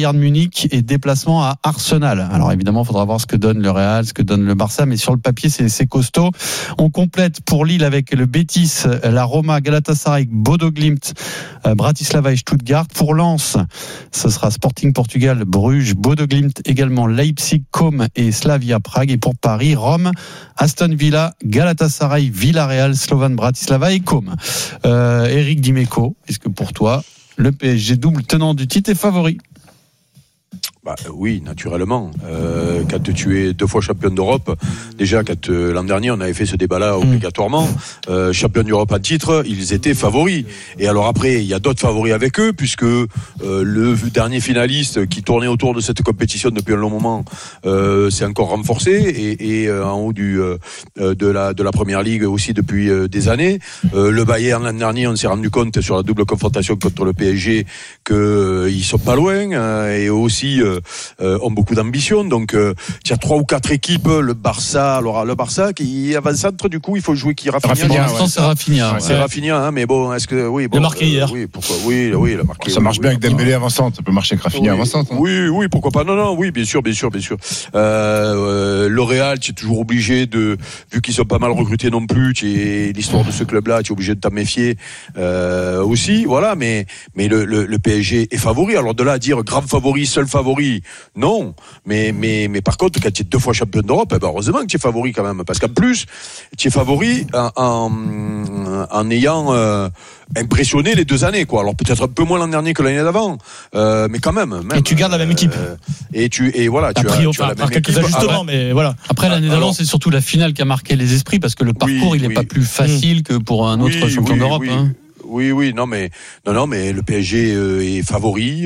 Bayern Munich et déplacement à Arsenal. Alors évidemment, il faudra voir ce que donne le Real, ce que donne le Barça, mais sur le papier, c'est costaud. On complète pour Lille avec le Betis, la Roma, Galatasaray, Bodo Glimt, Bratislava et Stuttgart. Pour Lens, ce sera Sporting Portugal, Bruges, Bodo Glimt, également Leipzig, Com et Slavia Prague. Et pour Paris, Rome, Aston Villa, Galatasaray, Villarreal, Slovan Bratislava et Com. Eric Dimeco, est-ce que pour toi, le PSG double tenant du titre est favori? Oui, naturellement. Quand tu es 2 fois champion d'Europe, déjà quand l'an dernier on avait fait ce débat-là obligatoirement, champion d'Europe en titre, ils étaient favoris. Et alors après, il y a d'autres favoris avec eux, puisque le dernier finaliste qui tournait autour de cette compétition depuis un long moment s'est encore renforcé et en haut de la première ligue aussi depuis des années. Le Bayern l'an dernier, on s'est rendu compte sur la double confrontation contre le PSG que ils sont pas loin et aussi ont beaucoup d'ambition. Donc il y a 3 ou 4 équipes, le Barça qui avant-centre, du coup il faut jouer qui Rafinha. C'est Rafinha. C'est Rafinha, hein, mais bon, est-ce que il a marqué hier. Oui, pourquoi il a marqué. Ça marche bien avec Dembélé avant-centre, ça peut marcher avec Rafinha avant-centre. Hein. Oui, pourquoi pas. Non, oui, bien sûr. Le Real, tu es toujours obligé vu qu'ils sont pas mal recrutés non plus, l'histoire de ce club-là, tu es obligé de t'en méfier aussi, voilà, mais le PSG est favori. Alors de là à dire grand favori, seul favori, non, mais par contre quand tu es 2 fois champion d'Europe, heureusement que tu es favori quand même, parce qu'en plus tu es favori en ayant impressionné les 2 années, quoi. Alors peut-être un peu moins l'an dernier que l'année d'avant, mais quand même. Et tu gardes la même équipe. Et voilà, tu as la même quelques équipe. ajustements, mais voilà. Après l'année d'avant, c'est surtout la finale qui a marqué les esprits, parce que le parcours il n'est pas plus facile que pour un autre champion d'Europe. Hein. Oui, non, mais le PSG est favori,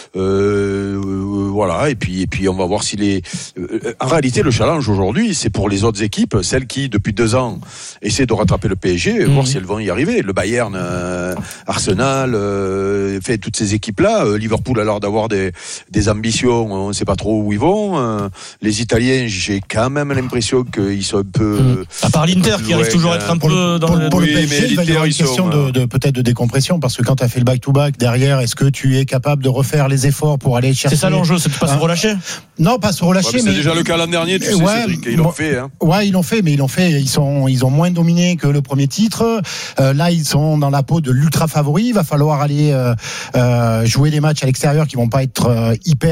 voilà, et puis on va voir s'il est. En réalité, le challenge aujourd'hui, c'est pour les autres équipes, celles qui depuis 2 ans essaient de rattraper le PSG, voir si elles vont y arriver. Le Bayern, Arsenal, fait toutes ces équipes-là. Liverpool a l'air d'avoir des ambitions, on ne sait pas trop où ils vont. Les Italiens, j'ai quand même l'impression qu'ils sont un peu. À part l'Inter qui risque toujours être un peu dans le. Pour le PSG, il va y avoir une question de peut-être de décompression, parce que quand tu as fait le back-to-back derrière, est-ce que tu es capable de refaire les efforts pour aller chercher? C'est ça l'enjeu, c'est de pas se relâcher. Non, pas se relâcher, mais c'est déjà le cas l'an dernier, tu sais, Cédric, ils l'ont fait. Hein. Ouais, ils l'ont fait, ils ont moins dominé que le premier titre. Là, ils sont dans la peau de l'ultra favori. Il va falloir aller jouer des matchs à l'extérieur qui vont pas être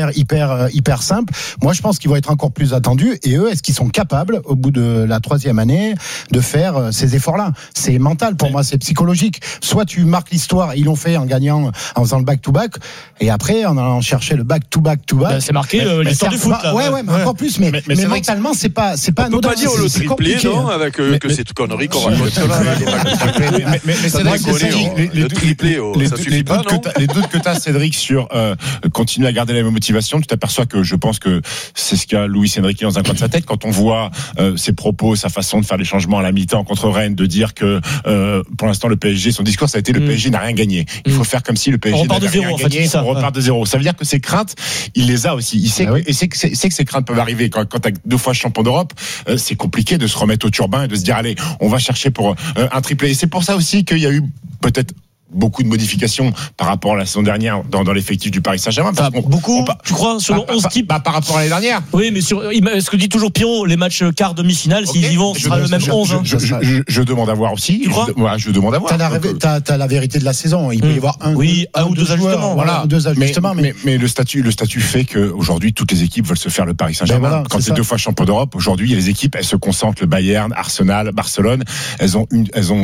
hyper simples. Moi, je pense qu'ils vont être encore plus attendus. Et eux, est-ce qu'ils sont capables, au bout de la 3e année, de faire ces efforts-là? C'est mental pour moi, c'est psychologique. Soit tu marques l'histoire, et ils l'ont fait en gagnant, en faisant le back-to-back, et après en allant chercher le back-to-back. C'est marqué l'histoire du foot. Là. Ouais, mais encore plus. Mais mentalement, c'est pas anodin. On peut pas dire le triplé, non, avec que cette connerie qu'on raconte là. Mais c'est vrai que le triplé, ça suffit pas, non? Les doutes que tu as, Cédric, sur continuer à garder la même motivation, tu t'aperçois que je pense que c'est ce qu'a Luis Enrique dans un coin de sa tête quand on voit ses propos, sa façon de faire les changements à la mi-temps contre Rennes, de dire que pour l'instant le PSG, son discours ça a été le PSG n'a rien gagné. Il faut faire comme si le PSG n'avait rien gagné. On repart de zéro. Ça veut dire que ces craintes, il les a aussi. Il sait que ces craintes peuvent arriver quand tu as 2 fois champion d'Europe. C'est compliqué de se remettre au turbin et de se dire allez, on va chercher pour un triplé. Et c'est pour ça aussi qu'il y a eu peut-être beaucoup de modifications par rapport à la saison dernière dans l'effectif du Paris Saint-Germain. Tu crois, selon 11 types par rapport à l'année dernière. Oui, mais ce que dit toujours Pierrot, les matchs quart demi-finale, s'ils y vont, ce sera le même 11. Je demande à voir aussi. Tu crois? Je demande à voir. T'as la vérité de la saison. Il peut y avoir un ou deux ajustements. Voilà, 2 ajustements. Mais le statut fait qu'aujourd'hui, toutes les équipes veulent se faire le Paris Saint-Germain. Quand c'est 2 fois champion d'Europe, aujourd'hui, les équipes, elles se concentrent. Le Bayern, Arsenal, Barcelone, elles ont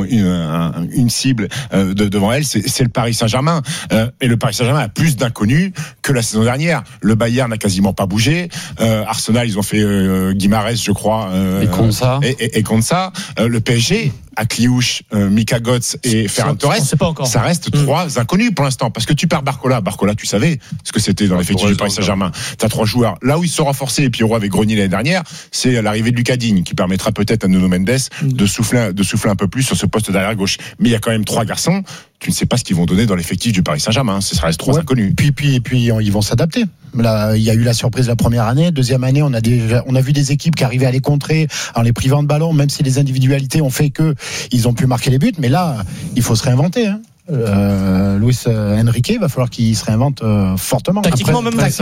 une cible devant elles. C'est le Paris Saint-Germain. Et le Paris Saint-Germain a plus d'inconnus que la saison dernière. Le Bayern n'a quasiment pas bougé. Arsenal, ils ont fait Guimarães, je crois. Et Konsa. Le PSG, à Kliouche, Mika Götze et Ferran Torres, ça reste 3 inconnus pour l'instant. Parce que tu perds Barcola, tu savais ce que c'était dans l'effectif du Paris Saint-Germain. Tu as 3 joueurs. Là où ils se sont renforcés, et Pierrot avec Grenier l'année dernière, c'est l'arrivée de Lucas Digne, qui permettra peut-être à Nuno Mendes de souffler un peu plus sur ce poste d'arrière gauche. Mais il y a quand même 3 garçons. Tu ne sais pas ce qu'ils vont donner dans l'effectif du Paris Saint-Germain. Ça reste 3 inconnus. Puis ils vont s'adapter. Là, il y a eu la surprise la première année. 2e année, on a vu des équipes qui arrivaient à les contrer en les privant de ballon, même si les individualités ont fait que ils ont pu marquer les buts. Mais là, il faut se réinventer. Luis Enrique, il va falloir qu'il se réinvente fortement. Tactiquement, même.